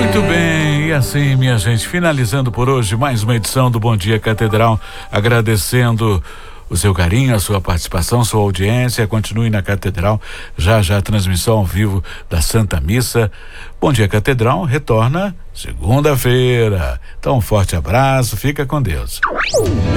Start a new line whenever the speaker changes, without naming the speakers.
Muito bem, e assim, minha gente, finalizando por hoje mais uma edição do Bom Dia Catedral, agradecendo o seu carinho, a sua participação, sua audiência. Continue na Catedral, já a transmissão ao vivo da Santa Missa. Bom Dia Catedral retorna segunda-feira. Então, um forte abraço, fica com Deus.